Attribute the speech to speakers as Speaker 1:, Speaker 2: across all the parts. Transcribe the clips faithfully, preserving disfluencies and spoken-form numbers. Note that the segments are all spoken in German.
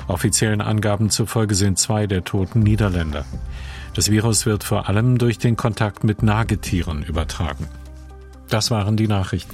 Speaker 1: Offiziellen Angaben zufolge sind zwei der Toten Niederländer. Das Virus wird vor allem durch den Kontakt mit Nagetieren übertragen. Das waren die Nachrichten.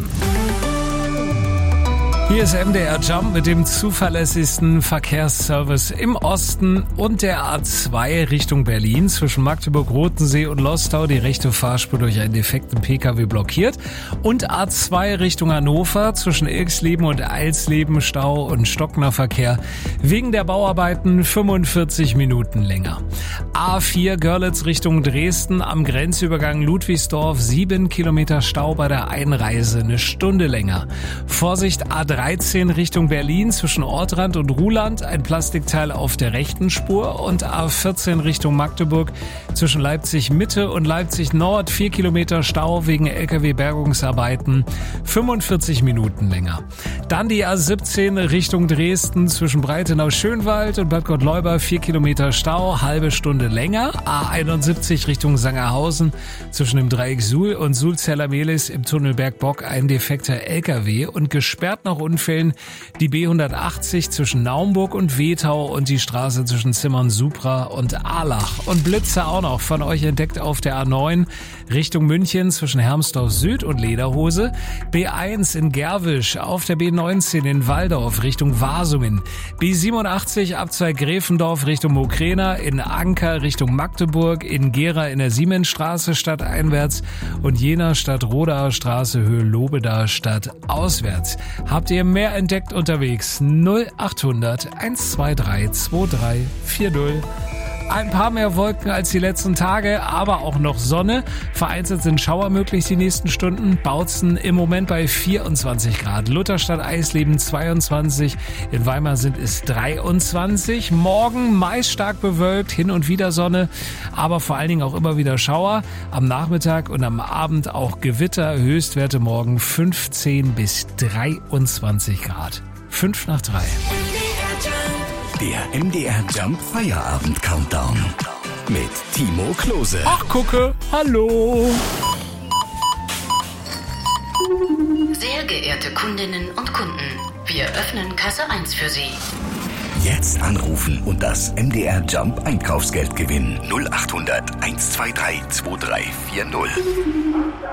Speaker 2: Hier ist M D R Jump mit dem zuverlässigsten Verkehrsservice im Osten und der A zwei Richtung Berlin zwischen Magdeburg, Rotensee und Lostau die rechte Fahrspur durch einen defekten Pkw blockiert und A zwei Richtung Hannover zwischen Ilksleben und Eilsleben Stau und stockender Verkehr wegen der Bauarbeiten fünfundvierzig Minuten länger. A vier Görlitz Richtung Dresden am Grenzübergang Ludwigsdorf sieben Kilometer Stau bei der Einreise, eine Stunde länger. Vorsicht A dreizehn Richtung Berlin zwischen Ortrand und Ruhland, ein Plastikteil auf der rechten Spur und A vierzehn Richtung Magdeburg zwischen Leipzig Mitte und Leipzig Nord vier Kilometer Stau wegen L K W-Bergungsarbeiten, fünfundvierzig Minuten länger. Dann die A siebzehn Richtung Dresden zwischen Breitenau-Schönwald und Bad Gottleuba vier Kilometer Stau, halbe Stunde länger. A einundsiebzig Richtung Sangerhausen zwischen dem Dreieck Suhl und Sulzeller-Mehlis im Tunnel Bergbock ein defekter L K W und gesperrt nach Unfällen die B hundertachtzig zwischen Naumburg und Wetau und die Straße zwischen Zimmern-Supra und Ahlach. Und Blitze auch noch von euch entdeckt auf der A neun Richtung München zwischen Hermsdorf Süd und Lederhose. B eins in Gerwisch, auf der B neunzehn in Walldorf Richtung Wasungen. B siebenundachtzig Abzweig Gräfendorf Richtung Mokrena, in Anker Richtung Magdeburg, in Gera in der Siemensstraße stadteinwärts und Jena Stadt-Rodaer Straße Höhe Lobedaer Stadt auswärts. Habt ihr mehr entdeckt unterwegs? null achthundert hundertzweiundzwanzig drei vier null. Ein paar mehr Wolken als die letzten Tage, aber auch noch Sonne. Vereinzelt sind Schauer möglich die nächsten Stunden. Bautzen im Moment bei vierundzwanzig Grad. Lutherstadt Eisleben zweiundzwanzig. In Weimar sind es dreiundzwanzig. Morgen meist stark bewölkt, hin und wieder Sonne, aber vor allen Dingen auch immer wieder Schauer. Am Nachmittag und am Abend auch Gewitter. Höchstwerte morgen fünfzehn bis dreiundzwanzig Grad. Fünf nach drei.
Speaker 3: Der M D R Jump Feierabend Countdown mit Timo Klose.
Speaker 2: Ach, gucke, hallo.
Speaker 4: Sehr geehrte Kundinnen und Kunden, wir öffnen Kasse eins für Sie.
Speaker 3: Jetzt anrufen und das M D R Jump Einkaufsgeld gewinnen. null achthundert hundertzweiundzwanzig drei zwei drei vier null.